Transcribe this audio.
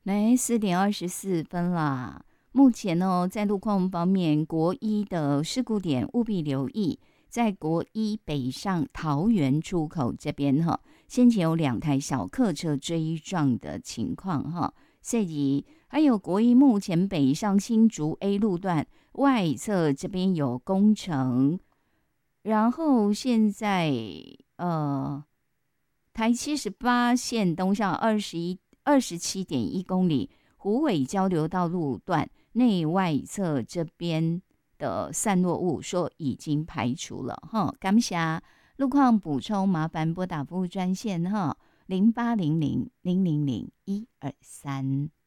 来4:24啦。目前呢，在路况方面，国一的事故点务必留意，在国一北上桃园出口这边哈，先前有2台小客车追撞的情况哈，所以还有国一目前北上新竹 A 路段外侧这边有工程，然后现在台78线东向27.1公里，虎尾交流道路段内外侧这边的散落物说已经排除了哈。感谢路况补充，麻烦拨打服务专线哈，0800 000 123。